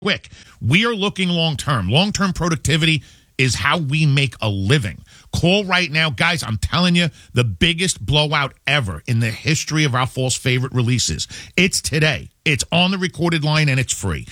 quick. We are looking long-term. Long-term productivity is how we make a living. Call right now. Guys, I'm telling you, the biggest blowout ever in the history of our false favorite releases. It's today. It's on the recorded line, and it's free.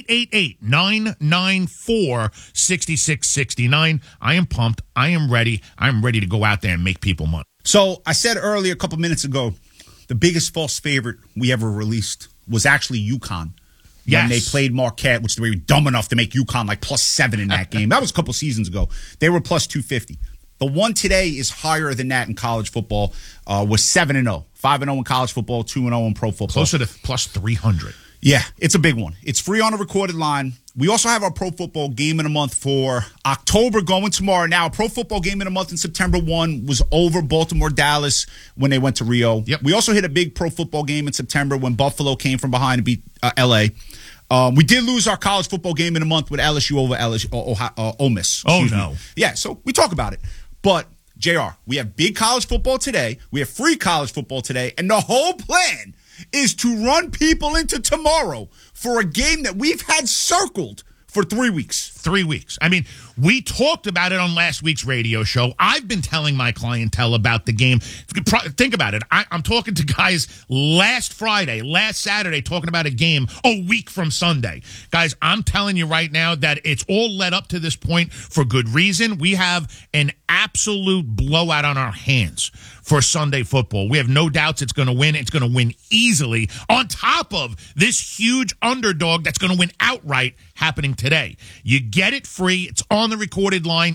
888-994-6669. I am pumped. I am ready. I'm ready to go out there and make people money. So I said earlier, a couple minutes ago, the biggest false favorite we ever released was actually UConn. Yes. When they played Marquette, which they were dumb enough to make UConn like +7 in that game. That was a couple seasons ago. They were +250. The one today is higher than that in college football. Was 7-0. 5-0 in college football, 2-0 in pro football. Closer to +300. Yeah, it's a big one. It's free on a recorded line. We also have our pro football game of the month for October going tomorrow. Now, Pro Football Game of the Month in September 1 was over Baltimore-Dallas when they went to Rio. Yep. We also hit a big pro football game in September when Buffalo came from behind and beat L.A. We did lose our college football game of the month with LSU over Ole Miss. Oh, no. Yeah, so we talk about it. But, JR, we have big college football today. We have free college football today. And the whole plan is to run people into tomorrow for a game that we've had circled for 3 weeks. 3 weeks. I mean, we talked about it on last week's radio show. I've been telling my clientele about the game. Think about it. I'm talking to guys last Friday, last Saturday, talking about a game a week from Sunday. Guys, I'm telling you right now that it's all led up to this point for good reason. We have an absolute blowout on our hands for Sunday football. We have no doubts it's going to win. It's going to win easily on top of this huge underdog that's going to win outright happening today. You get it free. It's on the recorded line,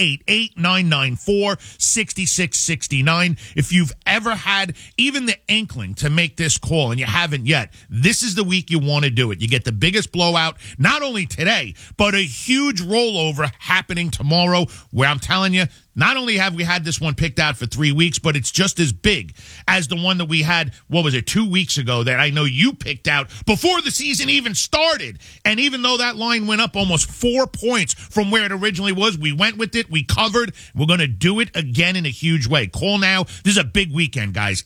888-994-6669. If you've ever had even the inkling to make this call and you haven't yet, this is the week you want to do it. You get the biggest blowout, not only today, but a huge rollover happening tomorrow where I'm telling you, not only have we had this one picked out for 3 weeks, but it's just as big as the one that we had, 2 weeks ago that I know you picked out before the season even started. And even though that line went up almost 4 points from where it originally was, we went with it, we covered. We're going to do it again in a huge way. Call now. This is a big weekend, guys.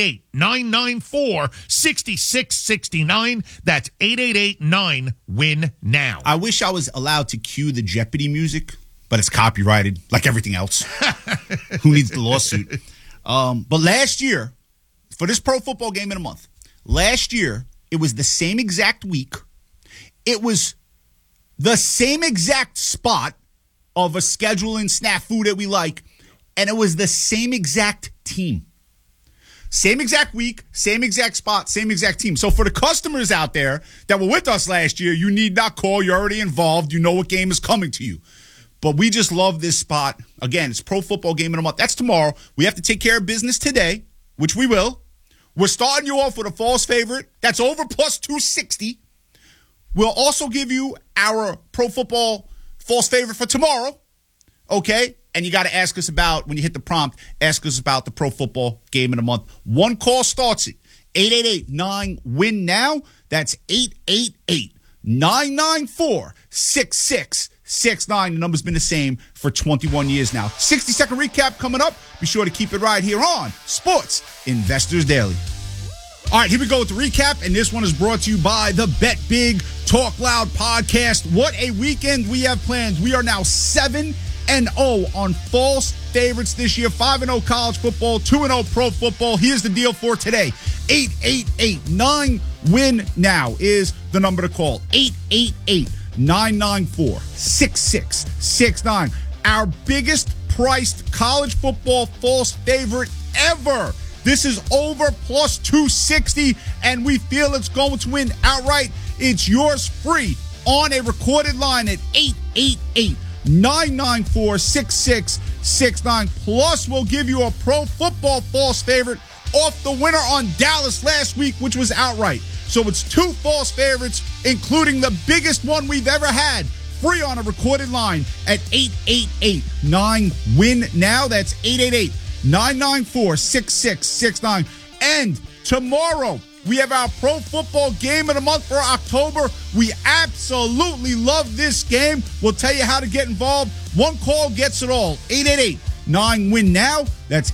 888-994-6669. That's 888-9-WIN-NOW. I wish I was allowed to cue the Jeopardy music, but it's copyrighted like everything else. Who needs the lawsuit? But last year, for this Pro Football Game of the Month, last year, it was the same exact week. It was the same exact spot of a scheduling snafu that we like, and it was the same exact team. Same exact week, same exact spot, same exact team. So for the customers out there that were with us last year, you need not call. You're already involved. You know what game is coming to you. But we just love this spot. Again, it's Pro Football Game of the Month. That's tomorrow. We have to take care of business today, which we will. We're starting you off with a false favorite. That's over +260. We'll also give you our Pro Football false favorite for tomorrow. Okay? And you got to ask us about, when you hit the prompt, ask us about the Pro Football Game of the Month. One call starts it. 888-9-WIN-NOW. That's 888-994-6669. The number's been the same for 21 years now. 60-second recap coming up. Be sure to keep it right here on Sports Investors Daily. All right, here we go with the recap, and this one is brought to you by the Bet Big Talk Loud podcast. What a weekend we have planned. We are now 7-0 on false favorites this year. 5-0 college football, 2-0 pro football. Here's the deal for today. 888-9-WIN-NOW is the number to call. 888-994-6669. Our biggest priced college football false favorite ever. This is over +260, and we feel it's going to win outright. It's yours free on a recorded line at 888-994-6669. Plus, we'll give you a pro football false favorite off the winner on Dallas last week, which was outright. So it's 2 false favorites, including the biggest one we've ever had, free on a recorded line at 888-9-WIN-NOW. That's 888-994-6669. And tomorrow, we have our Pro Football Game of the Month for October. We absolutely love this game. We'll tell you how to get involved. One call gets it all. 888-9-WIN-NOW. That's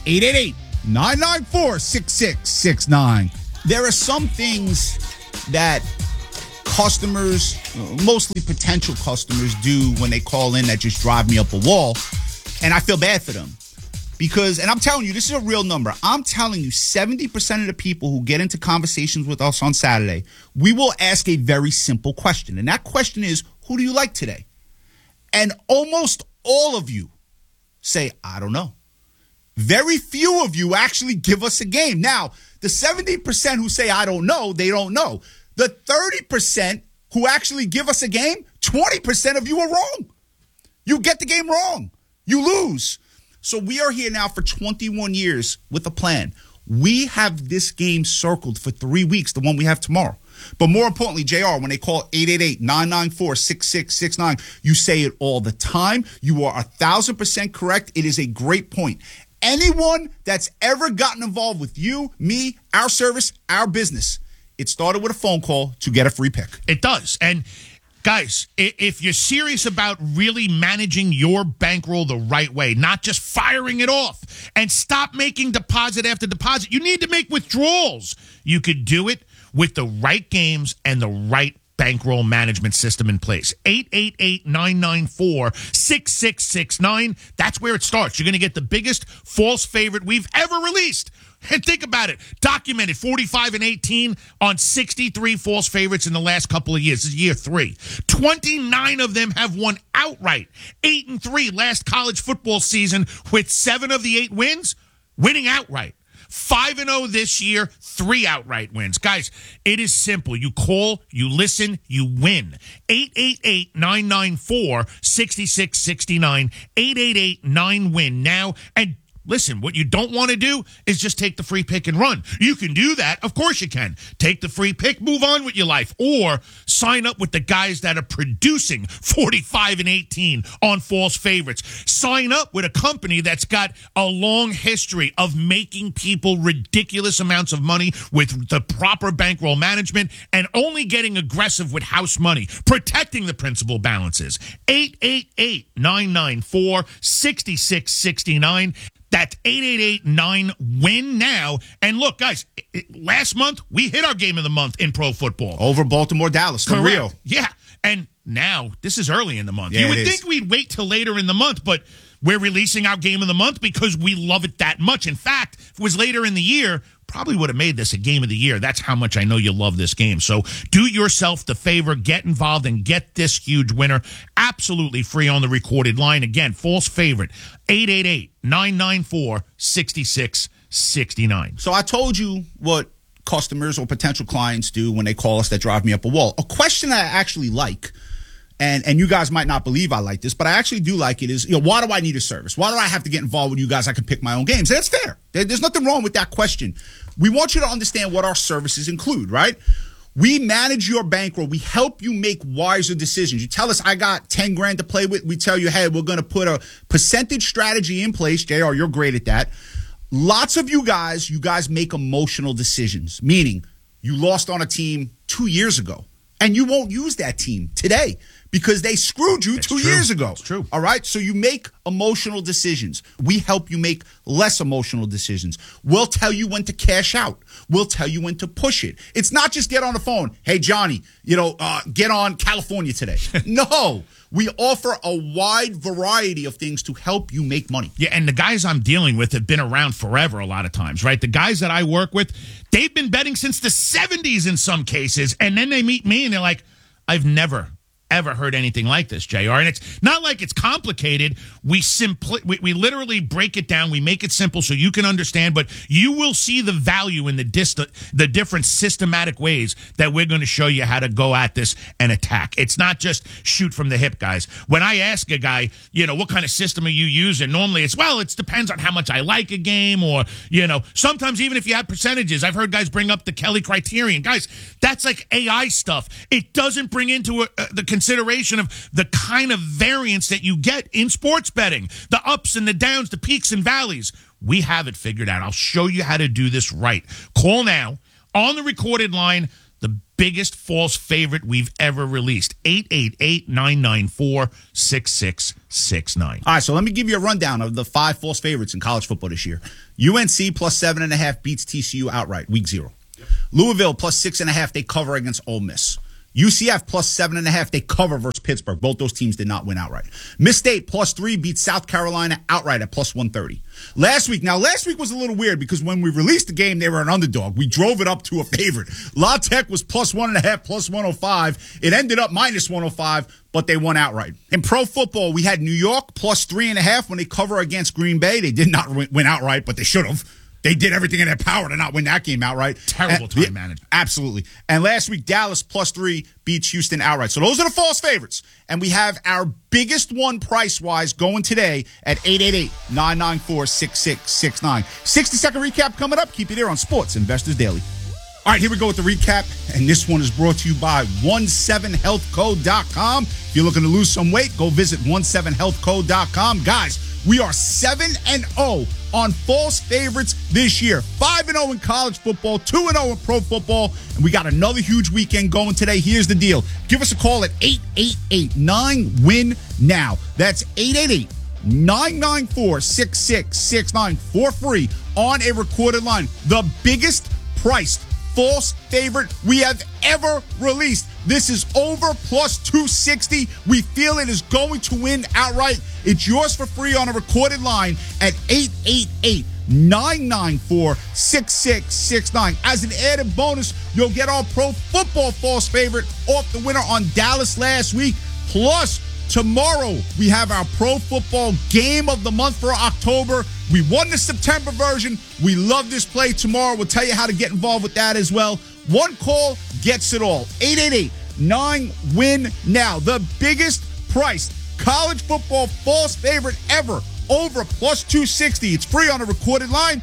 888-994-6669. There are some things that customers, mostly potential customers, do when they call in that just drive me up a wall. And I feel bad for them. Because, and I'm telling you, this is a real number. I'm telling you, 70% of the people who get into conversations with us on Saturday, we will ask a very simple question. And that question is, who do you like today? And almost all of you say, I don't know. Very few of you actually give us a game. Now, the 70% who say, I don't know, they don't know. The 30% who actually give us a game, 20% of you are wrong. You get the game wrong. You lose. So we are here now for 21 years with a plan. We have this game circled for 3 weeks, the one we have tomorrow. But more importantly, JR, when they call 888-994-6669, you say it all the time. You are 1,000% correct. It is a great point. Anyone that's ever gotten involved with you, me, our service, our business, it started with a phone call to get a free pick. It does. And guys, if you're serious about really managing your bankroll the right way, not just firing it off, and stop making deposit after deposit, you need to make withdrawals. You could do it with the right games and the right bankroll management system in place. 888-994-6669. That's where it starts. You're going to get the biggest false favorite we've ever released. And think about it. Documented 45-18 on 63 false favorites in the last couple of years. This is year 3. 29 of them have won outright. 8-3 last college football season with 7 of the 8 wins winning outright. 5-0 this year, 3 outright wins. Guys, it is simple. You call, you listen, you win. 888-994-6669. 888-9-WIN now. And listen, what you don't want to do is just take the free pick and run. You can do that. Of course you can. Take the free pick, move on with your life, or sign up with the guys that are producing 45-18 on false favorites. Sign up with a company that's got a long history of making people ridiculous amounts of money with the proper bankroll management and only getting aggressive with house money, protecting the principal balances. 888-994-6669. That's 888-9-WIN now. And look, guys, last month, we hit our game of the month in pro football. Over Baltimore, Dallas, for real. Yeah. And now, this is early in the month. Yeah, you would think we'd wait till later in the month, but we're releasing our game of the month because we love it that much. In fact, if it was later in the year, probably would have made this a game of the year. That's how much I know you love this game. So do yourself the favor, get involved, and get this huge winner absolutely free on the recorded line. Again, false favorite, 888-994-6669. So I told you what customers or potential clients do when they call us that drive me up a wall. A question that I actually like, and you guys might not believe I like this, but I actually do like it, is, why do I need a service? Why do I have to get involved with you guys? I can pick my own games. And that's fair. There's nothing wrong with that question. We want you to understand what our services include, right? We manage your bankroll. We help you make wiser decisions. You tell us, I got 10 grand to play with. We tell you, hey, we're going to put a percentage strategy in place. JR, you're great at that. Lots of you guys make emotional decisions, meaning you lost on a team 2 years ago, and you won't use that team today because they screwed you two years ago. It's true. All right? So you make emotional decisions. We help you make less emotional decisions. We'll tell you when to cash out. We'll tell you when to push it. It's not just get on the phone. Hey, Johnny, get on California today. No. We offer a wide variety of things to help you make money. Yeah, and the guys I'm dealing with have been around forever a lot of times, right? The guys that I work with, they've been betting since the 70s in some cases, and then they meet me and they're like, I've never ever heard anything like this, JR. And it's not like it's complicated. We literally break it down. We make it simple so you can understand, but you will see the value in the different systematic ways that we're going to show you how to go at this and attack. It's not just shoot from the hip, guys. When I ask a guy, what kind of system are you using? Normally it depends on how much I like a game, or, sometimes even if you have percentages. I've heard guys bring up the Kelly criterion. Guys, that's like AI stuff. It doesn't bring into the consideration of the kind of variance that you get in sports betting, the ups and the downs, the peaks and valleys. We have it figured out. I'll show you how to do this right. Call now on the recorded line, the biggest false favorite we've ever released, 888-994-6669. All right, so let me give you a rundown of the 5 false favorites in college football this year. UNC plus 7.5 beats TCU outright, week 0. Yep. Louisville plus 6.5, they cover against Ole Miss. UCF plus 7.5. They cover versus Pittsburgh. Both those teams did not win outright. Miss State plus 3 beat South Carolina outright at plus 130. Last week was a little weird because when we released the game, they were an underdog. We drove it up to a favorite. La Tech was plus 1.5, plus 105. It ended up minus 105, but they won outright. In pro football, we had New York plus 3.5 when they cover against Green Bay. They did not win outright, but they should have. They did everything in their power to not win that game outright. Terrible time management. Absolutely. And last week, Dallas plus 3 beats Houston outright. So those are the false favorites. And we have our biggest one price-wise going today at 888-994-6669. 60-second recap coming up. Keep it here on Sports Investors Daily. All right, here we go with the recap. And this one is brought to you by 17healthco.com. If you're looking to lose some weight, go visit 17healthco.com. Guys, we are 7-0 on false favorites this year. 5-0 in college football, 2-0 in pro football, and we got another huge weekend going today. Here's the deal. Give us a call at 888-9-WIN-NOW. That's 888-994-6669 for free on a recorded line. The biggest priced false favorite we have ever released. This is over plus 260. We feel it is going to win outright. It's yours for free on a recorded line at 888-994-6669. As an added bonus, you'll get our pro football false favorite off the winner on Dallas last week. Plus, tomorrow, we have our pro football game of the month for October. We won the September version. We love this play tomorrow. We'll tell you how to get involved with that as well. One call gets it all. 888-9-WIN-NOW. The biggest priced college football false favorite ever. Over plus 260. It's free on a recorded line.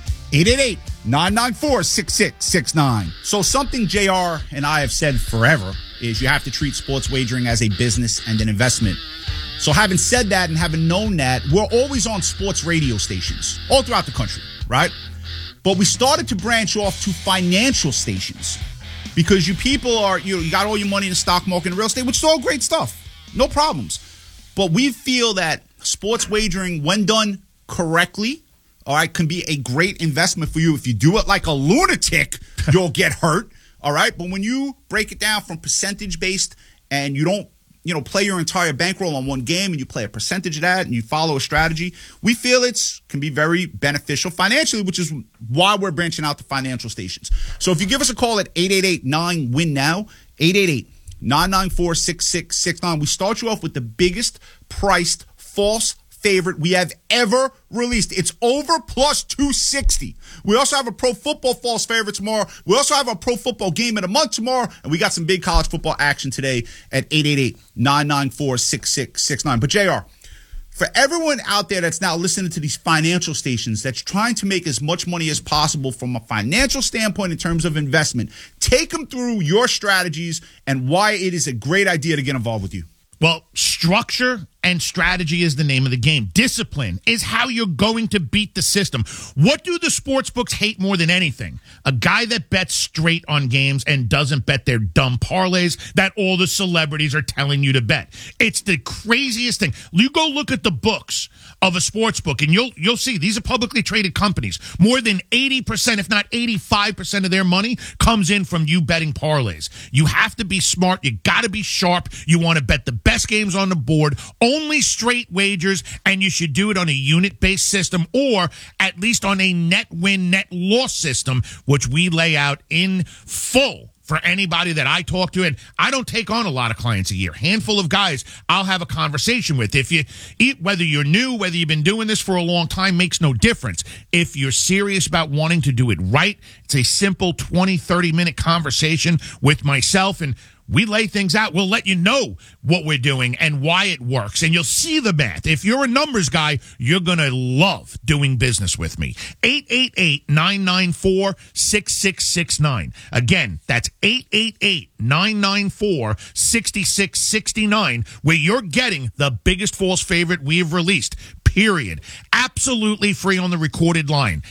888-994-6669. So something JR and I have said forever is you have to treat sports wagering as a business and an investment. So having said that and having known that, we're always on sports radio stations all throughout the country, right? But we started to branch off to financial stations because you people are, you got all your money in the stock market and real estate, which is all great stuff. No problems. But we feel that sports wagering, when done correctly, all right, can be a great investment for you. If you do it like a lunatic, you'll get hurt. All right. But when you break it down from percentage based and you don't, play your entire bankroll on one game and you play a percentage of that and you follow a strategy, we feel can be very beneficial financially, which is why we're branching out to financial stations. So if you give us a call at 888-9-WIN-NOW, 888-994-6669, we start you off with the biggest priced false favorite we have ever released. It's over plus 260. We also have a pro football false favorite tomorrow. We also have a pro football game of the month tomorrow. And we got some big college football action today at 888-994-6669. But JR, for everyone out there that's now listening to these financial stations that's trying to make as much money as possible from a financial standpoint in terms of investment, take them through your strategies and why it is a great idea to get involved with you. Well, structure and strategy is the name of the game. Discipline is how you're going to beat the system. What do the sports books hate more than anything? A guy that bets straight on games and doesn't bet their dumb parlays that all the celebrities are telling you to bet. It's the craziest thing. You go look at the books of a sports book and you'll see these are publicly traded companies. More than 80%, if not 85% of their money comes in from you betting parlays. You have to be smart. You got to be sharp. You want to bet the best games on the board. Only straight wagers, and you should do it on a unit-based system or at least on a net win, net loss system, which we lay out in full for anybody that I talk to. And I don't take on a lot of clients a year. Handful of guys I'll have a conversation with. If you whether you're new, whether you've been doing this for a long time, makes no difference. If you're serious about wanting to do it right, it's a simple 20, 30-minute conversation with myself, and we lay things out. We'll let you know what we're doing and why it works, and you'll see the math. If you're a numbers guy, you're going to love doing business with me. 888-994-6669. Again, that's 888-994-6669, where you're getting the biggest false favorite we've released. Period. Absolutely free on the recorded line.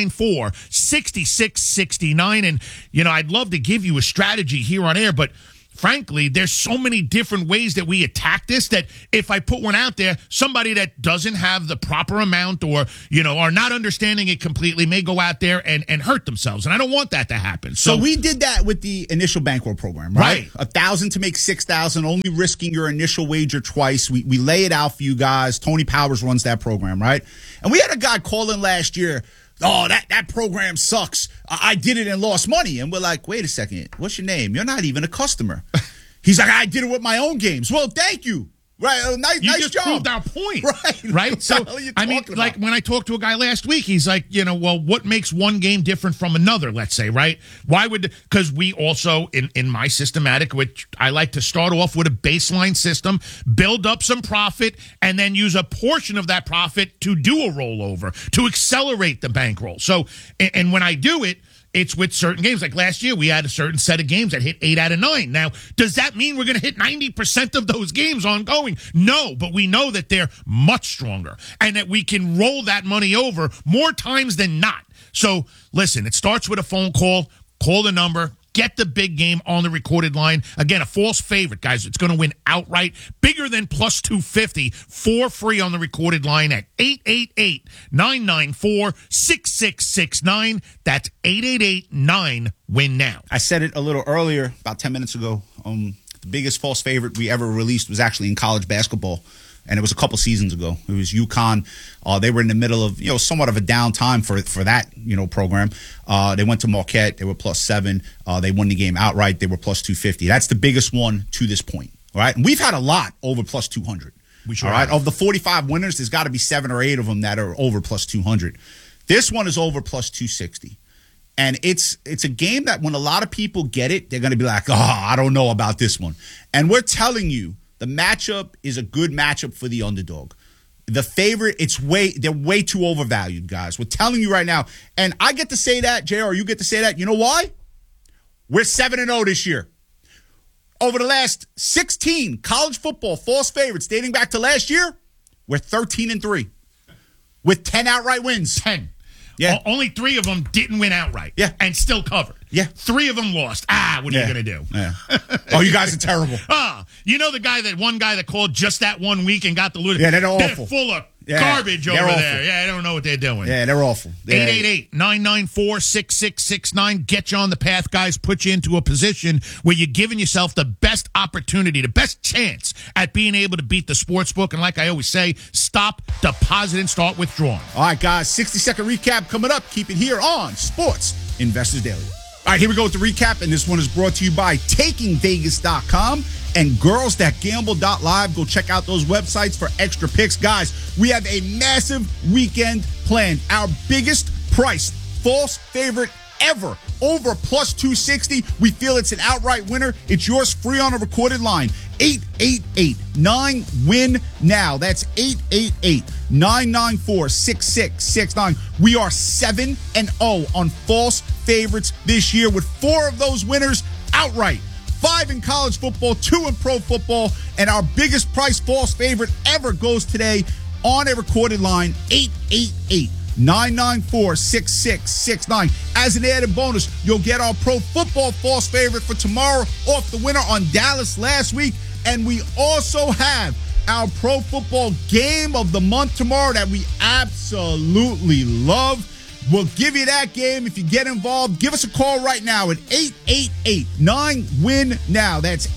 888-994-6669. And, I'd love to give you a strategy here on air, but frankly, there's so many different ways that we attack this that if I put one out there, somebody that doesn't have the proper amount or, are not understanding it completely may go out there and hurt themselves. And I don't want that to happen. So we did that with the initial bankroll program, right? 1,000 to make 6,000, only risking your initial wager twice. We lay it out for you guys. Tony Powers runs that program, right? And we had a guy call in last year. Oh, that program sucks. I did it and lost money. And we're like, wait a second. What's your name? You're not even a customer. He's like, I did it with my own games. Well, thank you. Right, nice just job. Proved our point, right. So like when I talked to a guy last week, he's like, well, what makes one game different from another? Let's say, right? Why would? Because we also in my systematic, which I like to start off with a baseline system, build up some profit, and then use a portion of that profit to do a rollover to accelerate the bankroll. So, and when I do it, it's with certain games. Like last year, we had a certain set of games that hit 8 out of 9. Now, does that mean we're going to hit 90% of those games ongoing? No, but we know that they're much stronger and that we can roll that money over more times than not. So, listen, it starts with a phone call. Call the number. Get the big game on the recorded line. Again, a false favorite, guys. It's going to win outright. Bigger than plus 250 for free on the recorded line at 888-994-6669. That's 888-9-WIN-NOW. I said it a little earlier, about 10 minutes ago. The biggest false favorite we ever released was actually in college basketball. And it was a couple seasons ago. It was UConn. They were in the middle of, somewhat of a down time for that, program. They went to Marquette. They were plus 7. They won the game outright. They were plus 250. That's the biggest one to this point. All right. And we've had a lot over plus 200. We sure all right. have. Of the 45 winners, there's got to be 7 or 8 of them that are over plus 200. This one is over plus 260. And it's a game that when a lot of people get it, they're going to be like, I don't know about this one. And we're telling you, the matchup is a good matchup for the underdog. The favorite, they're way too overvalued, guys. We're telling you right now. And I get to say that, JR, you get to say that. You know why? We're 7-0 this year. Over the last 16 college football false favorites dating back to last year, we're 13-3 with 10 outright wins. 10. Yeah. Only 3 of them didn't win outright. Yeah. And still covered. Yeah. 3 of them lost. What are you going to do? Yeah. Oh, you guys are terrible. One guy that called just that one week and got the loser. Yeah, they're awful. They're full of garbage over awful. there. Yeah, I don't know what they're doing. Yeah, they're awful. 888-994-6669. Get you on the path, guys. Put you into a position where you're giving yourself the best opportunity, the best chance at being able to beat the sports book. And like I always say, stop, deposit, and start withdrawing. All right, guys, 60-second recap coming up. Keep it here on Sports Investors Daily. All right, here we go with the recap, and this one is brought to you by TakingVegas.com and GirlsThatGamble.live. Go check out those websites for extra picks. Guys, we have a massive weekend planned. Our biggest priced false favorite ever, over plus 260. We feel it's an outright winner. It's yours free on a recorded line. 888-9-WIN-NOW. That's 888-994-6669. We are 7-0 on false favorites this year with 4 of those winners outright. 5 in college football, 2 in pro football, and our biggest price false favorite ever goes today on a recorded line, 888-994-6669. As an added bonus, you'll get our pro football false favorite for tomorrow off the winner on Dallas last week. And we also have our pro football game of the month tomorrow that we absolutely love. We'll give you that game if you get involved. Give us a call right now at 888-9-WIN-NOW. That's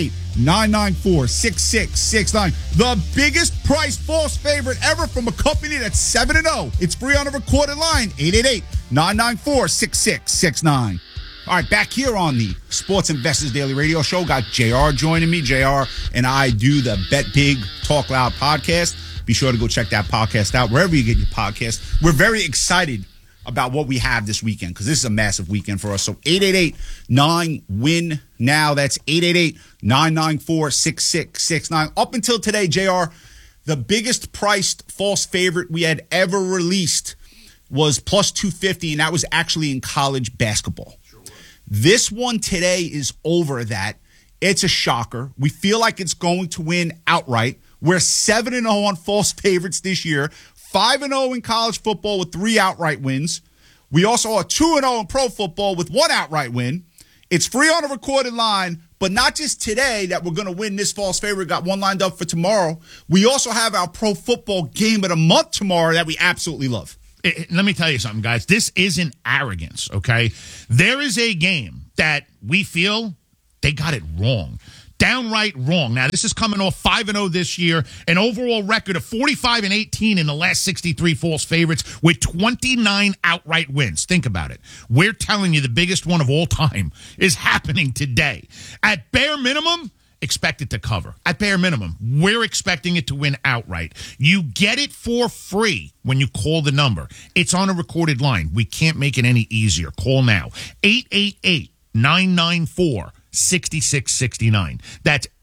888-994-6669. The biggest price false favorite ever from a company that's 7-0. It's free on a recorded line, 888-994-6669. All right, back here on the Sports Investors Daily Radio Show, got JR joining me. JR and I do the Bet Big Talk Loud podcast. Be sure to go check that podcast out wherever you get your podcast. We're very excited about what we have this weekend because this is a massive weekend for us. So 888-9-WIN-NOW. That's 888-994-6669. Up until today, JR, the biggest priced false favorite we had ever released was plus 250, and that was actually in college basketball. This one today is over that. It's a shocker. We feel like it's going to win outright. We're 7-0 on false favorites this year, 5-0 in college football with 3 outright wins. We also are 2-0 in pro football with 1 outright win. It's free on a recorded line, But not just today that we're going to win this false favorite, got one lined up for tomorrow. We also have our pro football game of the month tomorrow that we absolutely love. Let me tell you something, guys. This isn't arrogance, okay? There is a game that we feel they got it wrong. Downright wrong. Now, this is coming off 5-0 this year, an overall record of 45-18 in the last 63 false favorites with 29 outright wins. Think about it. We're telling you the biggest one of all time is happening today. At bare minimum, expect it to cover. At bare minimum, we're expecting it to win outright. You get it for free when you call the number. It's on a recorded line. We can't make it any easier. Call now. 888-994-6669. That's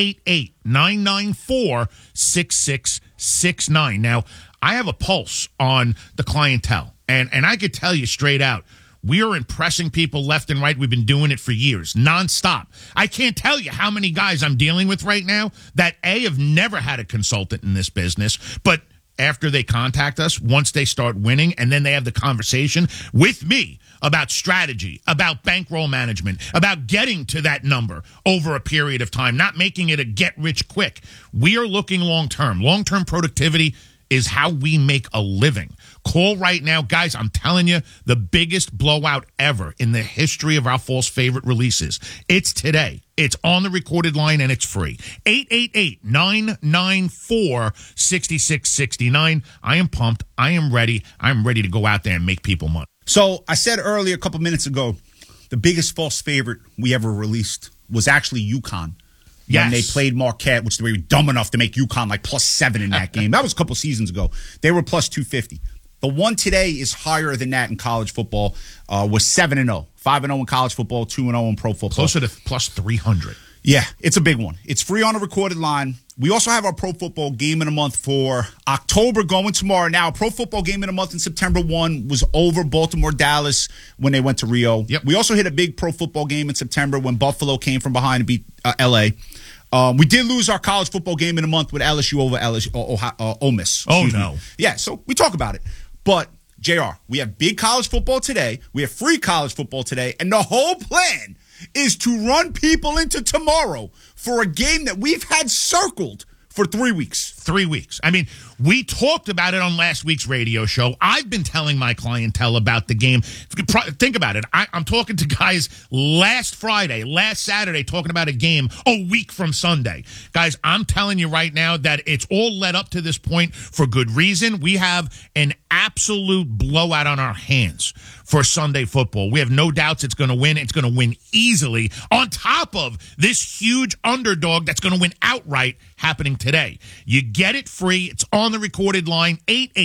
888-994-6669. Now, I have a pulse on the clientele, and I could tell you straight out, we are impressing people left and right. We've been doing it for years, nonstop. I can't tell you how many guys I'm dealing with right now that, A, have never had a consultant in this business, but after they contact us, once they start winning, and then they have the conversation with me about strategy, about bankroll management, about getting to that number over a period of time, not making it a get-rich-quick. We are looking long-term. Long-term productivity is how we make a living. Call right now. Guys, I'm telling you, the biggest blowout ever in the history of our false favorite releases. It's today. It's on the recorded line, and it's free. 888-994-6669. I am pumped. I am ready. I'm ready to go out there and make people money. So I said earlier, a couple minutes ago, the biggest false favorite we ever released was actually UConn. Yes. When they played Marquette, which they were dumb enough to make UConn like +7 in that game. That was a couple seasons ago. They were +250. The one today is higher than that in college football. Was 7-0. 5-0 in college football, 2-0 in pro football. Closer to +300. Yeah, it's a big one. It's free on a recorded line. We also have our pro football game of the month for October going tomorrow. Now, pro football game of the month in September 1 was over Baltimore, Dallas when they went to Rio. Yep. We also hit a big pro football game in September when Buffalo came from behind and beat L.A. We did lose our college football game of the month with LSU over Ole Miss. Oh, no. Yeah, so we talk about it. But, JR, we have big college football today. We have free college football today. And the whole plan is to run people into tomorrow for a game that we've had circled for 3 weeks. 3 weeks. I mean, we talked about it on last week's radio show. I've been telling my clientele about the game. Think about it. I'm talking to guys last Friday, last Saturday, talking about a game a week from Sunday. Guys, I'm telling you right now that it's all led up to this point for good reason. We have an absolute blowout on our hands for Sunday football. We have no doubts it's going to win. It's going to win easily on top of this huge underdog that's going to win outright happening today. You get it free. It's on the recorded line,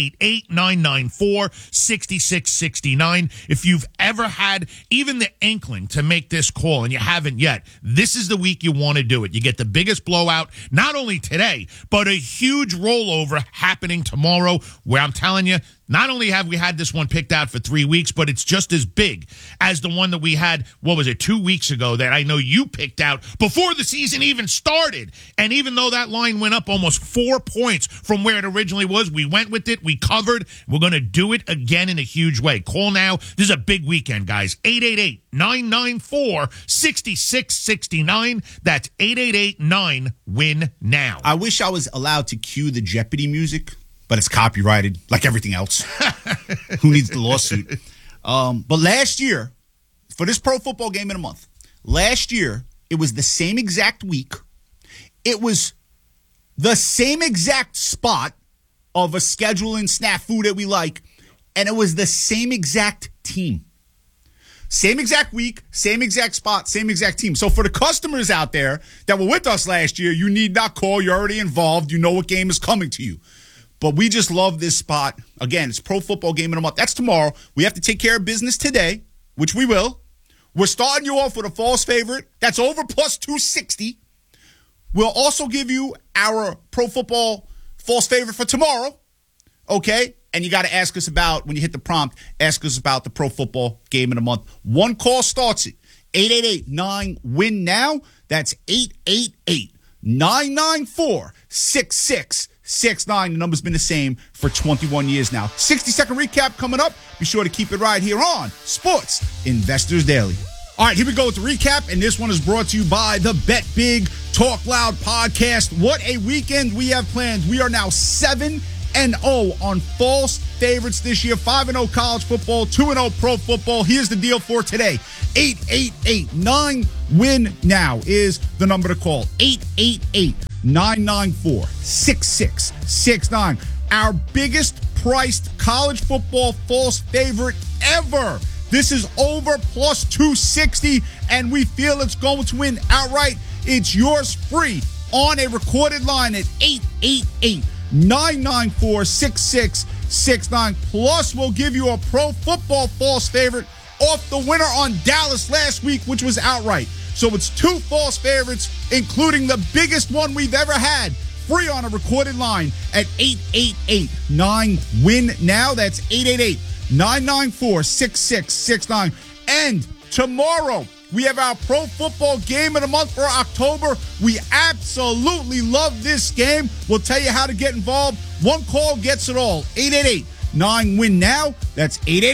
888-994-6669. If you've ever had even the inkling to make this call and you haven't yet, this is the week you want to do it. You get the biggest blowout, not only today, but a huge rollover happening tomorrow where I'm telling you, not only have we had this one picked out for 3 weeks, but it's just as big as the one that we had, 2 weeks ago that I know you picked out before the season even started. And even though that line went up almost 4 points from where it originally was, we went with it, we covered. We're going to do it again in a huge way. Call now. This is a big weekend, guys. 888-994-6669. That's 888-9-WIN-NOW. I wish I was allowed to cue the Jeopardy music, but it's copyrighted like everything else. Who needs the lawsuit? But last year, for this pro football game in a month, last year, it was the same exact week. It was the same exact spot of a scheduling snafu that we like, and it was the same exact team. Same exact week, same exact spot, same exact team. So for the customers out there that were with us last year, you need not call. You're already involved. You know what game is coming to you. But we just love this spot. Again, it's pro football game in a month. That's tomorrow. We have to take care of business today, which we will. We're starting you off with a false favorite. That's over +260. We'll also give you our pro football false favorite for tomorrow. Okay? And you got to ask us about, when you hit the prompt, ask us about the pro football game of the month. One call starts it. 888-9-WIN-NOW. That's 888-994-6669. The number's been the same for 21 years now. 60-second recap coming up. Be sure to keep it right here on Sports Investors Daily. All right, here we go with the recap, and this one is brought to you by the Bet Big Talk Loud podcast. What a weekend we have planned. We are now 7-0 on false favorites this year. 5-0 college football, 2-0 pro football. Here's the deal for today. 888-9 win now is the number to call. 888-994-6669. Our biggest priced college football false favorite ever. This is over plus 260, and we feel it's going to win outright. It's yours free on a recorded line at 888-994-6669. Plus, we'll give you a pro football false favorite off the winner on Dallas last week, which was outright. So it's 2 false favorites, including the biggest one we've ever had, free on a recorded line at 888-9-WIN now. That's 888-994-6669. And tomorrow, we have our pro football game of the month for October. We absolutely love this game. We'll tell you how to get involved. One call gets it all. 888-9-WIN now. That's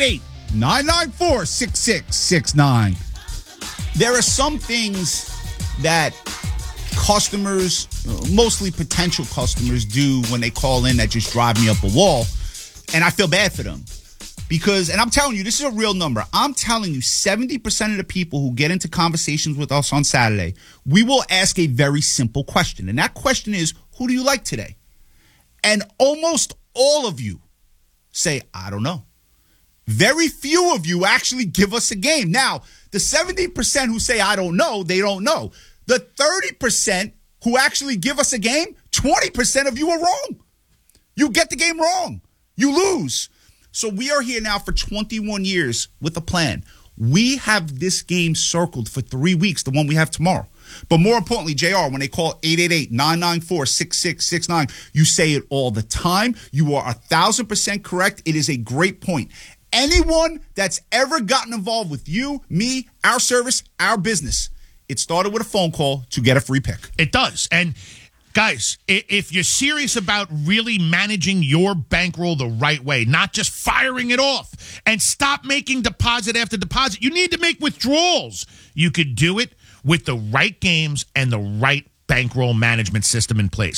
888-994-6669. There are some things that customers, mostly potential customers, do when they call in that just drive me up a wall. And I feel bad for them. Because, and I'm telling you, this is a real number. I'm telling you, 70% of the people who get into conversations with us on Saturday, we will ask a very simple question. And that question is, who do you like today? And almost all of you say, I don't know. Very few of you actually give us a game. Now, the 70% who say, I don't know, they don't know. The 30% who actually give us a game, 20% of you are wrong. You get the game wrong. You lose. So we are here now for 21 years with a plan. We have this game circled for 3 weeks, the one we have tomorrow. But more importantly, JR, when they call 888-994-6669, you say it all the time. You are 1,000% correct. It is a great point. Anyone that's ever gotten involved with you, me, our service, our business, it started with a phone call to get a free pick. It does. And guys, if you're serious about really managing your bankroll the right way, not just firing it off, and stop making deposit after deposit, you need to make withdrawals. You could do it with the right games and the right bankroll management system in place.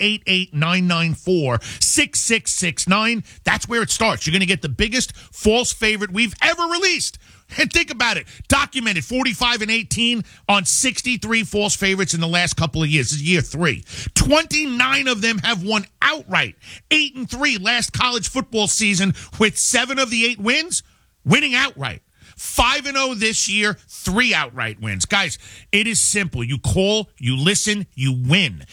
888-994-6669. That's where it starts. You're going to get the biggest false favorite we've ever released. And think about it. Documented 45-18 on 63 false favorites in the last couple of years. This is year 3. 29 of them have won outright. 8-3 last college football season with 7 of the 8 wins winning outright. 5-0 this year, 3 outright wins. Guys, it is simple. You call, you listen, you win.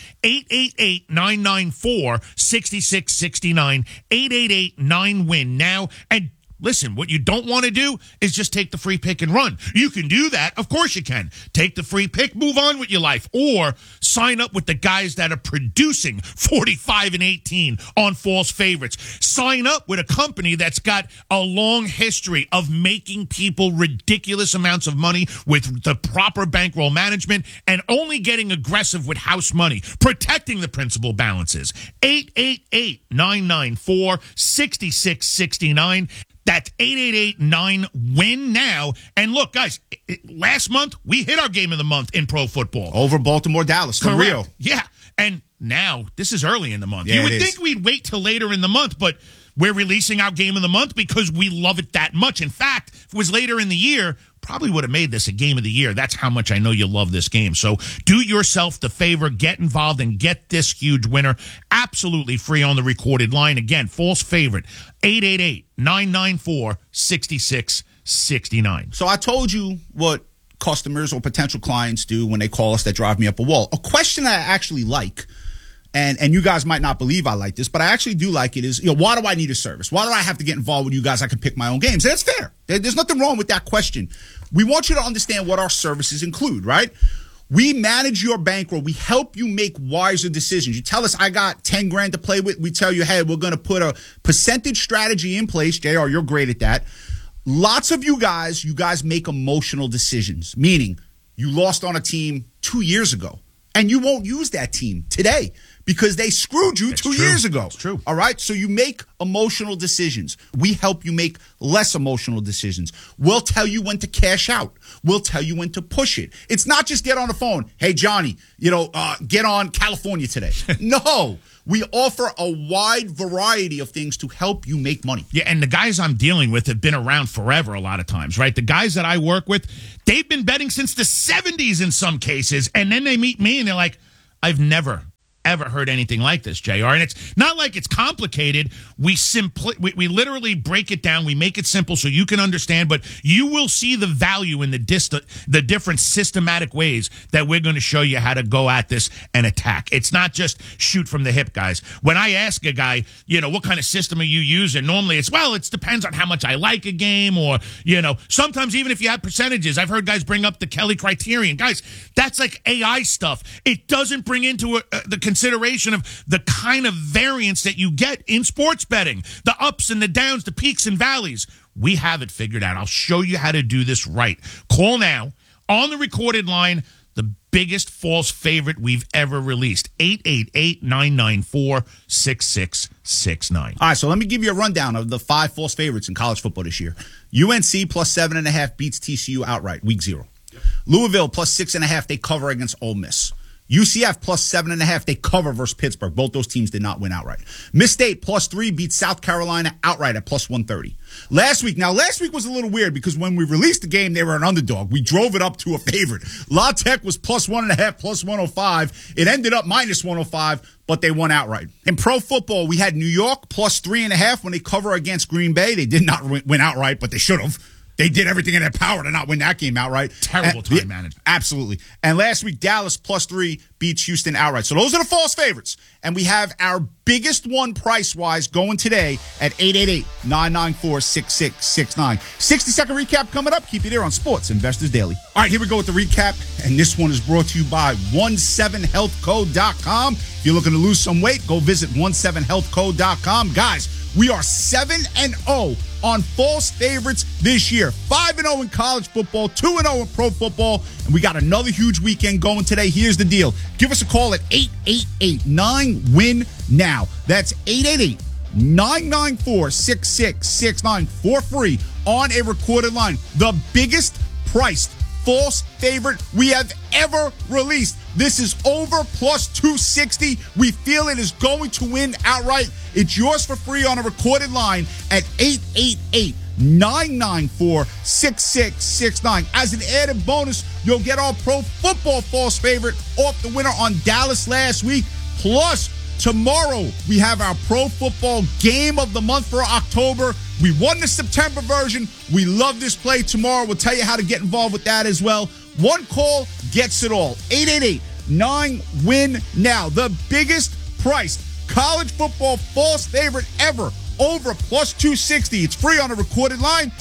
888-994-6669. 888-9-WIN now. And listen, what you don't want to do is just take the free pick and run. You can do that. Of course you can. Take the free pick, move on with your life, or sign up with the guys that are producing 45-18 on false favorites. Sign up with a company that's got a long history of making people ridiculous amounts of money with the proper bankroll management and only getting aggressive with house money, protecting the principal balances. 888-994-6669. That's 888-9-WIN now. And look, guys, last month, we hit our game of the month in pro football. Over Baltimore, Dallas, for real. Yeah. And now, this is early in the month. Yeah, you would think we'd wait till later in the month, but we're releasing our game of the month because we love it that much. In fact, if it was later in the year, probably would have made this a game of the year. That's how much I know you love this game. So do yourself the favor, get involved, and get this huge winner absolutely free on the recorded line. Again, false favorite, 888-994-6669. So I told you what customers or potential clients do when they call us that drive me up a wall. A question I actually like, and you guys might not believe I like this, but I actually do like it, is, why do I need a service? Why do I have to get involved with you guys? I can pick my own games. And it's fair. There's nothing wrong with that question. We want you to understand what our services include, right? We manage your bankroll. We help you make wiser decisions. You tell us, I got 10 grand to play with. We tell you, hey, we're going to put a percentage strategy in place. JR, you're great at that. Lots of you guys make emotional decisions, meaning you lost on a team 2 years ago. And you won't use that team today because they screwed you 2 years ago. It's true. All right? So you make emotional decisions. We help you make less emotional decisions. We'll tell you when to cash out. We'll tell you when to push it. It's not just get on the phone. Hey, Johnny, get on California today. No. We offer a wide variety of things to help you make money. Yeah, and the guys I'm dealing with have been around forever a lot of times, right? The guys that I work with, they've been betting since the 70s in some cases, and then they meet me and they're like, I've never ever heard anything like this, JR. And it's not like it's complicated. We literally break it down. We make it simple so you can understand, but you will see the value in the different systematic ways that we're going to show you how to go at this and attack. It's not just shoot from the hip, guys. When I ask a guy, what kind of system are you using? Normally it depends on how much I like a game, or, sometimes even if you have percentages. I've heard guys bring up the Kelly criterion. Guys, that's like AI stuff. It doesn't bring into the consideration of the kind of variance that you get in sports betting, the ups and the downs, the peaks and valleys. We have it figured out. I'll show you how to do this right. Call now on the recorded line, the biggest false favorite we've ever released, 888-994-6669. All right, so let me give you a rundown of the 5 false favorites in college football this year. UNC plus 7.5 beats TCU outright, week 0. Yep. Louisville plus 6.5, they cover against Ole Miss. UCF plus 7.5, they cover versus Pittsburgh. Both those teams did not win outright. Miss State plus 3 beats South Carolina outright at plus 130. Last week was a little weird because when we released the game, they were an underdog. We drove it up to a favorite. La Tech was plus 1.5, plus 105. It ended up minus 105, but they won outright. In pro football, we had New York plus 3.5 when they cover against Green Bay. They did not win outright, but they should have. They did everything in their power to not win that game outright. Terrible time management. Absolutely. And last week, Dallas plus 3 beats Houston outright. So those are the false favorites. And we have our biggest one price-wise going today at 888-994-6669. 60-second recap coming up. Keep you there on Sports Investors Daily. All right, here we go with the recap. And this one is brought to you by 17healthco.com. If you're looking to lose some weight, go visit 17healthco.com. Guys, we are 7-0 on false favorites this year. 5-0 in college football, 2-0 in pro football, and we got another huge weekend going today. Here's the deal. Give us a call at 888-9-WIN-NOW. That's 888-994-6669 for free on a recorded line. The biggest priced false favorite we have ever released. This is over plus 260. We feel it is going to win outright. It's yours for free on a recorded line at 888-994-6669. As an added bonus, you'll get our pro football false favorite off the winner on Dallas last week. Plus, tomorrow, we have our pro football game of the month for October. We won the September version. We love this play tomorrow. We'll tell you how to get involved with that as well. One call gets it all. 888-9-WIN-NOW. The biggest priced college football false favorite ever. Over plus 260. It's free on a recorded line.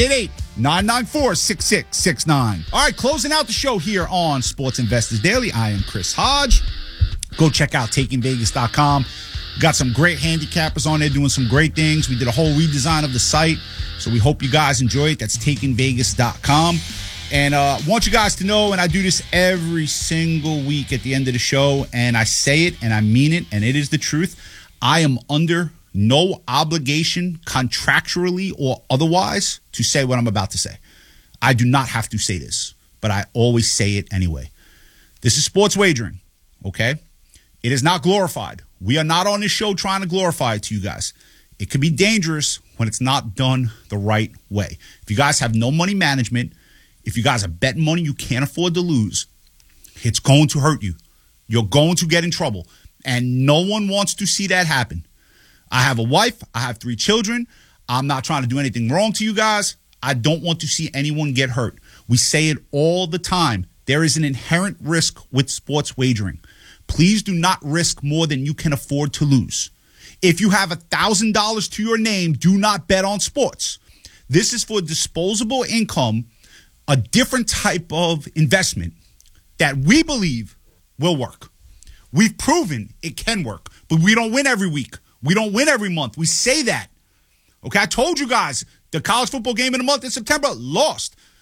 888-994-6669. All right, closing out the show here on Sports Investors Daily. I am Chris Hodge. Go check out TakingVegas.com. Got some great handicappers on there doing some great things. We did a whole redesign of the site, so we hope you guys enjoy it. That's TakingVegas.com. And I want you guys to know, and I do this every single week at the end of the show, and I say it and I mean it, and it is the truth. I am under no obligation, contractually or otherwise, to say what I'm about to say. I do not have to say this, but I always say it anyway. This is sports wagering, okay? It is not glorified. We are not on this show trying to glorify it to you guys. It can be dangerous when it's not done the right way. If you guys have no money management, if you guys are betting money you can't afford to lose, it's going to hurt you. You're going to get in trouble. And no one wants to see that happen. I have a wife. I have 3 children. I'm not trying to do anything wrong to you guys. I don't want to see anyone get hurt. We say it all the time. There is an inherent risk with sports wagering. Please do not risk more than you can afford to lose. If you have $1,000 to your name, do not bet on sports. This is for disposable income, a different type of investment that we believe will work. We've proven it can work, but we don't win every week. We don't win every month. We say that. Okay, I told you guys, the college football game of the month in September lost.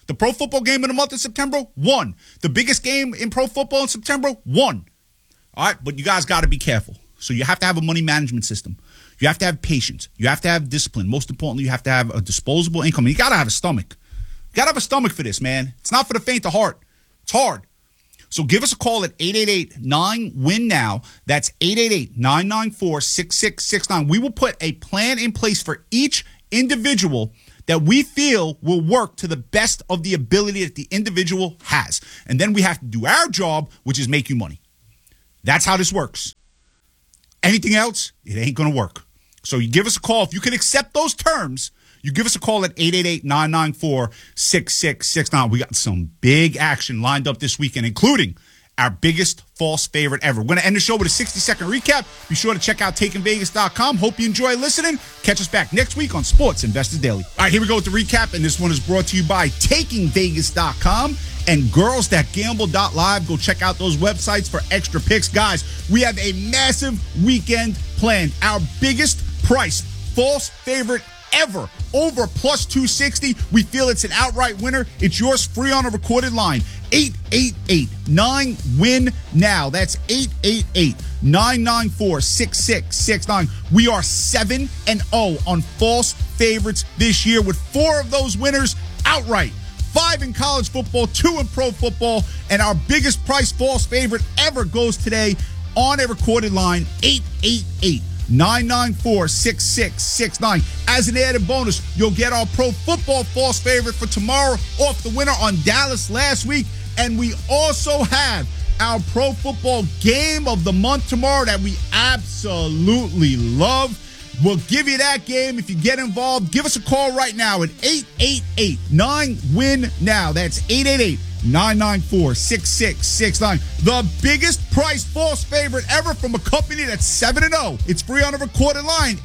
The pro football game of the month in September, won. The biggest game in pro football in September, won. All right, but you guys got to be careful. So you have to have a money management system. You have to have patience. You have to have discipline. Most importantly, you have to have a disposable income. And you got to have a stomach. You got to have a stomach for this, man. It's not for the faint of heart. It's hard. So give us a call at 888-9-WIN-NOW. That's 888-994-6669. We will put a plan in place for each individual that we feel will work to the best of the ability that the individual has. And then we have to do our job, which is make you money. That's how this works. Anything else, it ain't going to work. So you give us a call. If you can accept those terms, you give us a call at 888-994-6669. We got some big action lined up this weekend, including our biggest false favorite ever. We're going to end the show with a 60-second recap. Be sure to check out TakingVegas.com. Hope you enjoy listening. Catch us back next week on Sports Investor Daily. All right, here we go with the recap, and this one is brought to you by TakingVegas.com and GirlsThatGamble.live. Go check out those websites for extra picks. Guys, we have a massive weekend planned. Our biggest priced false favorite ever, over plus 260. We feel it's an outright winner. It's yours free on a recorded line. 888-9-WIN-NOW. That's 888-994-6669. We are 7-0 on false favorites this year, with 4 of those winners outright. 5 in college football, 2 in pro football, and our biggest price false favorite ever goes today on a recorded line, 888-994-6669. As an added bonus, you'll get our pro football false favorite for tomorrow off the winner on Dallas last week. And we also have our pro football game of the month tomorrow that we absolutely love. We'll give you that game if you get involved. Give us a call right now at 888-9-WIN-NOW. That's 888-994-6669. The biggest price false favorite ever from a company that's 7-0. It's free on a recorded line,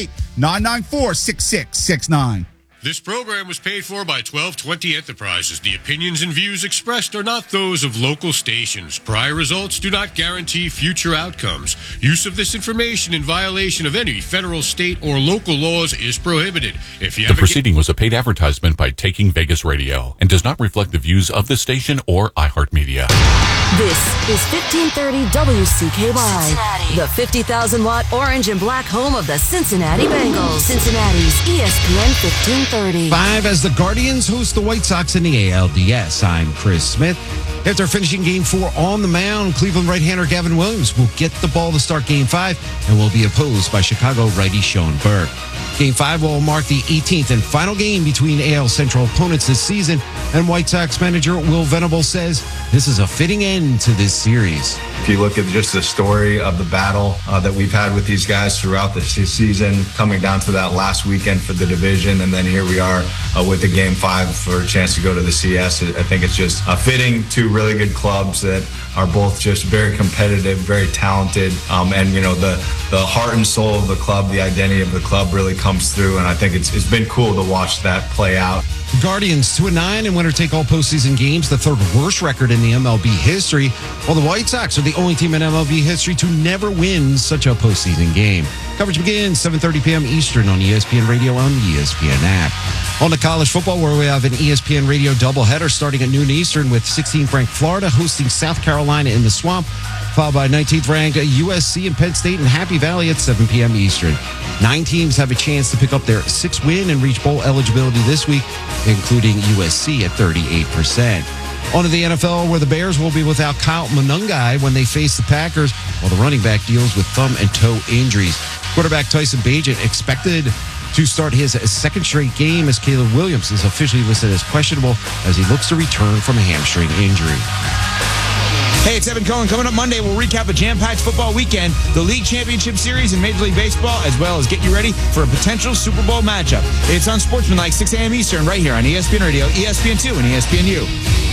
888-994-6669. This program was paid for by 1220 Enterprises. The opinions and views expressed are not those of local stations. Prior results do not guarantee future outcomes. Use of this information in violation of any federal, state, or local laws is prohibited. The proceeding was a paid advertisement by Taking Vegas Radio and does not reflect the views of the station or iHeartMedia. This is 1530 WCKY, Cincinnati. The 50,000-watt orange and black home of the Cincinnati Bengals. Cincinnati's ESPN 1530. 5 as the Guardians host the White Sox in the ALDS. I'm Chris Smith. After finishing Game 4 on the mound, Cleveland right-hander Gavin Williams will get the ball to start Game 5 and will be opposed by Chicago righty Sean Burke. Game 5 will mark the 18th and final game between AL Central opponents this season, and White Sox manager Will Venable says this is a fitting end to this series. If you look at just the story of the battle that we've had with these guys throughout the season, coming down to that last weekend for the division, and then here we are with the Game 5 for a chance to go to the CS. I think it's just fitting to really good clubs that are both just very competitive, very talented, and you know the heart and soul of the club, the identity of the club really comes through, and I think it's been cool to watch that play out. Guardians 2-9 in winner-take-all postseason games, the third worst record in the MLB history, while the White Sox are the only team in MLB history to never win such a postseason game. Coverage begins 7:30 p.m. Eastern on ESPN Radio on the ESPN app. On to college football, where we have an ESPN Radio doubleheader starting at noon Eastern with 16th-ranked Florida hosting South Carolina in the Swamp, followed by 19th-ranked USC and Penn State in Happy Valley at 7 p.m. Eastern. 9 teams have a chance to pick up their 6th win and reach bowl eligibility this week, including USC at 38%. On to the NFL, where the Bears will be without Kyle Monangai when they face the Packers, while the running back deals with thumb and toe injuries. Quarterback Tyson Bagent expected to start his second straight game as Caleb Williams is officially listed as questionable as he looks to return from a hamstring injury. Hey, it's Evan Cohen. Coming up Monday, we'll recap a jam-packed football weekend, the League Championship Series in Major League Baseball, as well as get you ready for a potential Super Bowl matchup. It's on Sportsmanlike, 6 a.m. Eastern, right here on ESPN Radio, ESPN2, and ESPNU.